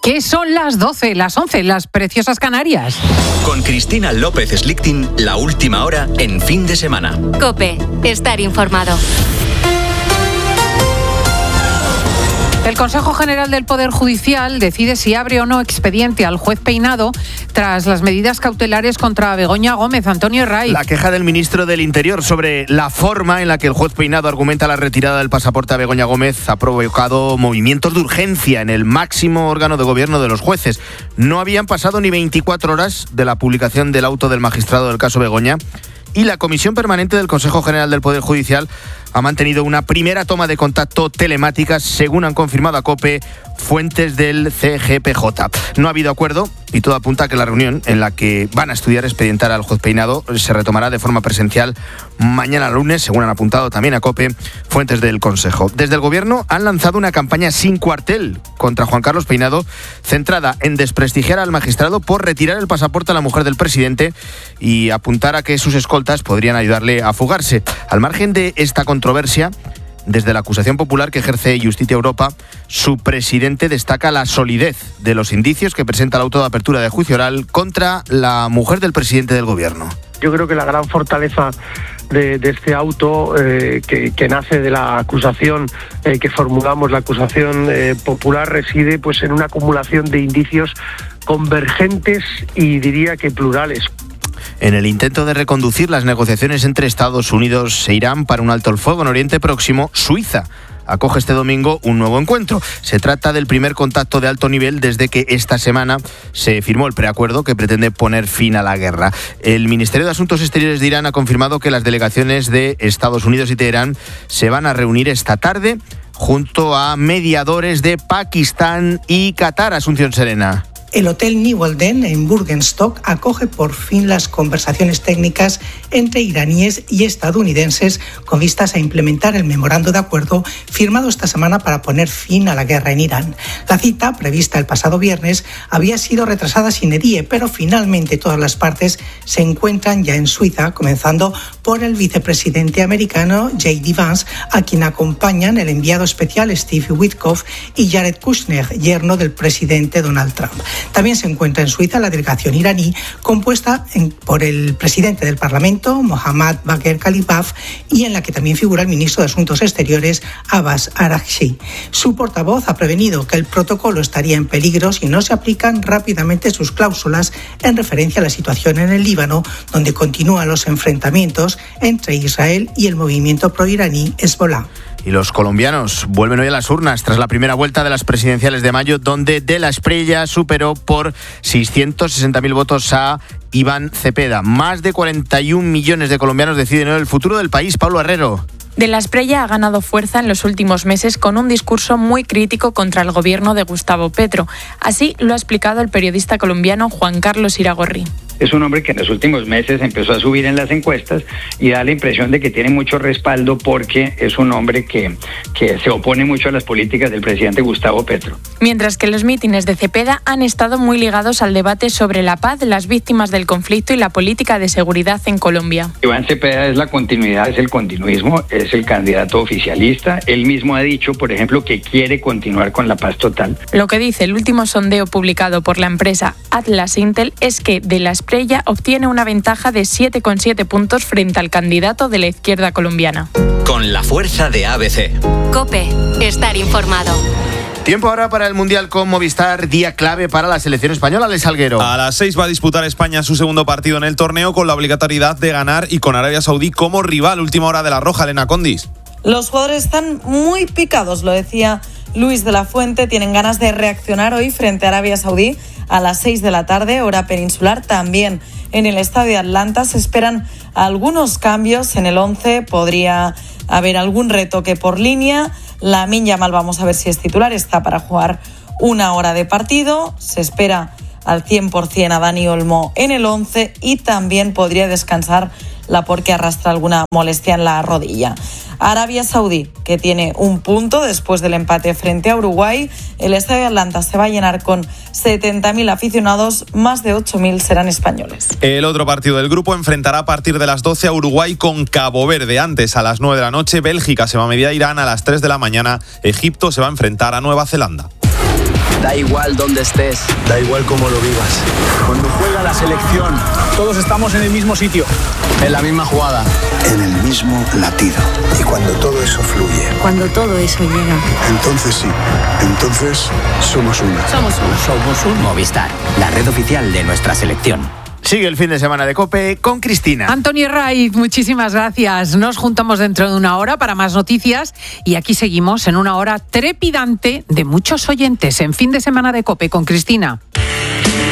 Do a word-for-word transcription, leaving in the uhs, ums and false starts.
que son las doce, las once, las preciosas Canarias. Con Cristina López Slichting, la última hora en fin de semana. COPE, estar informado. El Consejo General del Poder Judicial decide si abre o no expediente al juez Peinado tras las medidas cautelares contra Begoña Gómez. Antonio Herray. La queja del ministro del Interior sobre la forma en la que el juez Peinado argumenta la retirada del pasaporte a Begoña Gómez ha provocado movimientos de urgencia en el máximo órgano de gobierno de los jueces. No habían pasado ni veinticuatro horas de la publicación del auto del magistrado del caso Begoña y la Comisión Permanente del Consejo General del Poder Judicial ha mantenido una primera toma de contacto telemática, según han confirmado a COPE fuentes del C G P J. No ha habido acuerdo y todo apunta a que la reunión en la que van a estudiar expedientar al juez Peinado se retomará de forma presencial mañana lunes, según han apuntado también a COPE fuentes del Consejo. Desde el Gobierno han lanzado una campaña sin cuartel contra Juan Carlos Peinado, centrada en desprestigiar al magistrado por retirar el pasaporte a la mujer del presidente y apuntar a que sus escoltas podrían ayudarle a fugarse. Al margen de esta controversia, desde la acusación popular que ejerce Justicia Europa, su presidente destaca la solidez de los indicios que presenta el auto de apertura de juicio oral contra la mujer del presidente del Gobierno. Yo creo que la gran fortaleza de, de este auto, eh, que, que nace de la acusación eh, que formulamos, la acusación eh, popular, reside pues en una acumulación de indicios convergentes y diría que plurales. En el intento de reconducir las negociaciones entre Estados Unidos e Irán para un alto el fuego en Oriente Próximo, Suiza acoge este domingo un nuevo encuentro. Se trata del primer contacto de alto nivel desde que esta semana se firmó el preacuerdo que pretende poner fin a la guerra. El Ministerio de Asuntos Exteriores de Irán ha confirmado que las delegaciones de Estados Unidos y Teherán se van a reunir esta tarde junto a mediadores de Pakistán y Qatar. Asunción Serena. El Hotel New Alden en Burgenstock acoge por fin las conversaciones técnicas entre iraníes y estadounidenses con vistas a implementar el memorando de acuerdo firmado esta semana para poner fin a la guerra en Irán. La cita, prevista el pasado viernes, había sido retrasada sine die, pero finalmente todas las partes se encuentran ya en Suiza, comenzando por el vicepresidente americano J D Vance, a quien acompañan el enviado especial Steve Witkoff y Jared Kushner, yerno del presidente Donald Trump. También se encuentra en Suiza la delegación iraní, compuesta en, por el presidente del Parlamento, Mohammad Bagher Khalibaf, y en la que también figura el ministro de Asuntos Exteriores, Abbas Araghchi. Su portavoz ha prevenido que el protocolo estaría en peligro si no se aplican rápidamente sus cláusulas en referencia a la situación en el Líbano, donde continúan los enfrentamientos entre Israel y el movimiento proiraní Hezbollah. Y los colombianos vuelven hoy a las urnas tras la primera vuelta de las presidenciales de mayo, donde De la Espriella superó por seiscientos sesenta mil votos a Iván Cepeda. Más de cuarenta y un millones de colombianos deciden hoy el futuro del país. Pablo Herrero. De la Espriella ha ganado fuerza en los últimos meses con un discurso muy crítico contra el gobierno de Gustavo Petro. Así lo ha explicado el periodista colombiano Juan Carlos Iragorri. Es un hombre que en los últimos meses empezó a subir en las encuestas y da la impresión de que tiene mucho respaldo porque es un hombre que, que se opone mucho a las políticas del presidente Gustavo Petro. Mientras que los mítines de Cepeda han estado muy ligados al debate sobre la paz, las víctimas del conflicto y la política de seguridad en Colombia. Iván Cepeda es la continuidad, es el continuismo, es el candidato oficialista. Él mismo ha dicho, por ejemplo, que quiere continuar con la paz total. Lo que dice el último sondeo publicado por la empresa Atlas Intel es que De la Espriella obtiene una ventaja de siete coma siete puntos frente al candidato de la izquierda colombiana. Con la fuerza de A B C. COPE, estar informado. Tiempo ahora para el Mundial con Movistar, día clave para la selección española. Les Salguero. A las seis va a disputar España su segundo partido en el torneo con la obligatoriedad de ganar y con Arabia Saudí como rival. Última hora de la Roja, Elena Condis. Los jugadores están muy picados, lo decía Luis de la Fuente. Tienen ganas de reaccionar hoy frente a Arabia Saudí a las seis de la tarde, hora peninsular. También en el estadio de Atlanta se esperan algunos cambios en el once. Podría haber algún retoque por línea. Lamine Yamal, vamos a ver si es titular, está para jugar una hora de partido. Se espera al cien por ciento a Dani Olmo en el once y también podría descansar Laporte, que arrastra alguna molestia en la rodilla. Arabia Saudí, que tiene un punto después del empate frente a Uruguay. El estadio de Atlanta se va a llenar con setenta mil aficionados, más de ocho mil serán españoles. El otro partido del grupo enfrentará a partir de las doce a Uruguay con Cabo Verde. Antes, a las nueve de la noche, Bélgica se va a medir a Irán. A las tres de la mañana, Egipto se va a enfrentar a Nueva Zelanda. Da igual dónde estés. Da igual cómo lo vivas. Cuando juega la selección, todos estamos en el mismo sitio. En la misma jugada. En el mismo latido. Y cuando todo eso fluye. Cuando todo eso llega. Entonces sí. Entonces somos uno. Somos uno. Somos un Movistar, la red oficial de nuestra selección. Sigue el fin de semana de COPE con Cristina. Antonio Raiz, muchísimas gracias. Nos juntamos dentro de una hora para más noticias y aquí seguimos en una hora trepidante de muchos oyentes en fin de semana de COPE con Cristina.